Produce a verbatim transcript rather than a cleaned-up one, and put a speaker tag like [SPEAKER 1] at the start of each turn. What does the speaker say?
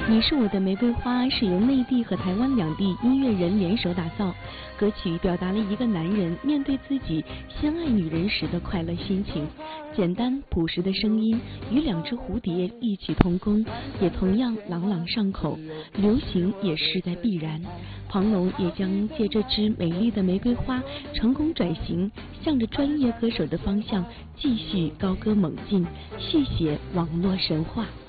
[SPEAKER 1] 你是我的玫瑰花是由内地和台湾两地音乐人联手打造，歌曲表达了一个男人面对自己先爱女人时的快乐心情。简单朴实的声音与两只蝴蝶异曲同工，也同样朗朗上口，流行也势在必然。庞龙也将借这支美丽的玫瑰花成功转型，向着专业歌手的方向继续高歌猛进，续写网络神话。